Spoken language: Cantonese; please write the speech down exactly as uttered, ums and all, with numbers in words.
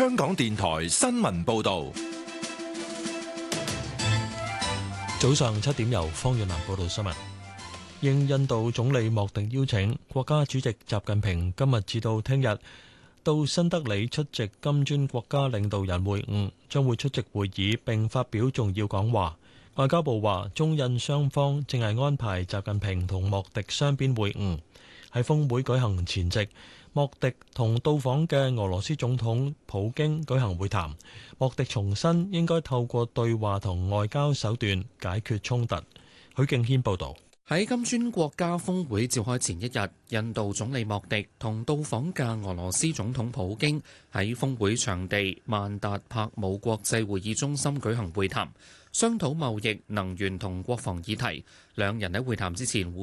香港電台新聞報道。 早上七點，由方遠南報道新聞。應印度總理莫迪邀請，國家主席習近平今日至到聽日到新德里出席金磚國家領導人會晤，將會出席會議並發表重要講話。外交部話，中印雙方正係安排習近平同莫迪雙邊會晤。喺峰會舉行前夕，莫迪同到訪嘅俄羅斯總統普京舉行會談。莫迪重申應該透過對話同外交手段解決衝突。許敬軒報導。 喺金磚國家峰會召開前一日，印度總理莫迪同到訪嘅俄羅斯總統普京喺峰會場地萬達柏姆國際會議中心舉行會談，商討貿易、能源同國防議題。兩人喺會談之前互